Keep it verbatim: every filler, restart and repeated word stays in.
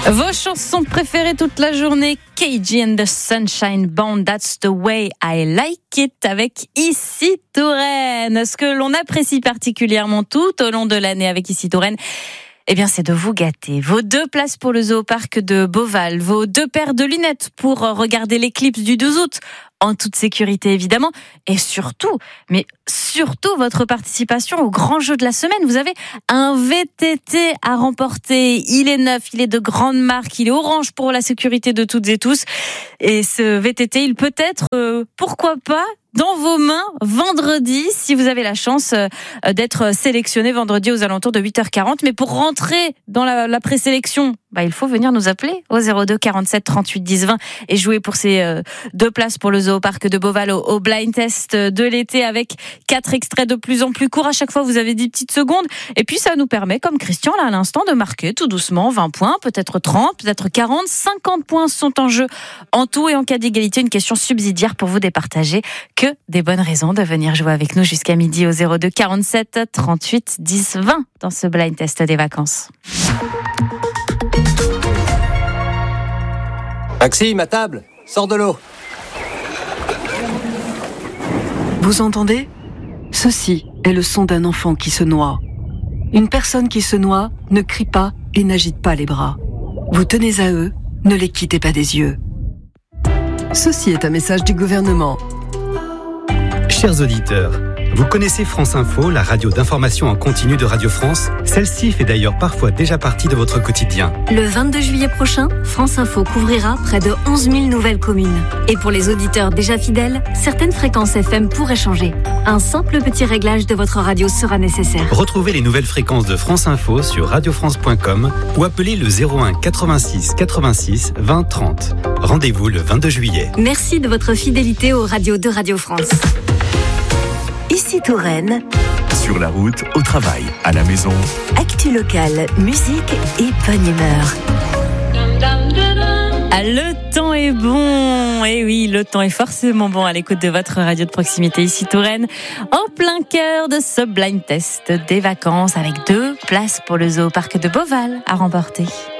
Vos chansons préférées toute la journée, K G and the Sunshine Band, That's the way I like it, avec Issy Touraine. Ce que l'on apprécie particulièrement tout au long de l'année avec Issy Touraine, eh bien, c'est de vous gâter. Vos deux places pour le Zoo-Parc de Beauval, vos deux paires de lunettes pour regarder l'éclipse du douze août, en toute sécurité évidemment, et surtout, mais surtout votre participation au grand jeu de la semaine. Vous avez un V T T à remporter. Il est neuf, il est de grande marque, il est orange pour la sécurité de toutes et tous. Et ce V T T, il peut être, euh, pourquoi pas, dans vos mains vendredi, si vous avez la chance d'être sélectionné vendredi aux alentours de huit heures quarante. Mais pour rentrer dans la, la présélection, bah, il faut venir nous appeler au zéro deux quarante-sept trente-huit dix vingt et jouer pour ces euh, deux places pour le Zoo-Parc de Beauval au, au blind test de l'été avec quatre extraits de plus en plus courts. À chaque fois, vous avez dix petites secondes. Et puis, ça nous permet, comme Christian là à l'instant, de marquer tout doucement vingt points, peut-être trente, peut-être quarante, cinquante points sont en jeu en tout. Et en cas d'égalité, une question subsidiaire pour vous départager. Que des bonnes raisons de venir jouer avec nous jusqu'à midi au zéro deux quarante-sept trente-huit dix vingt dans ce blind test des vacances. Maxime, à table, sors de l'eau. Vous entendez ? Ceci est le son d'un enfant qui se noie. Une personne qui se noie ne crie pas et n'agite pas les bras. Vous tenez à eux, ne les quittez pas des yeux. Ceci est un message du gouvernement. Chers auditeurs, vous connaissez France Info, la radio d'information en continu de Radio France ? Celle-ci fait d'ailleurs parfois déjà partie de votre quotidien. Le vingt-deux juillet prochain, France Info couvrira près de onze mille nouvelles communes. Et pour les auditeurs déjà fidèles, certaines fréquences F M pourraient changer. Un simple petit réglage de votre radio sera nécessaire. Retrouvez les nouvelles fréquences de France Info sur radio france point com ou appelez le zéro un quatre-vingt-six quatre-vingt-six vingt trente. Rendez-vous le vingt-deux juillet. Merci de votre fidélité aux radios de Radio France. Issy Touraine. Sur la route, au travail, à la maison. Actu locale, musique et bonne humeur. Ah, le temps est bon. Et oui, le temps est forcément bon à l'écoute de votre radio de proximité Issy Touraine. En plein cœur de ce blind test des vacances avec deux places pour le Zoo-Parc de Beauval à remporter.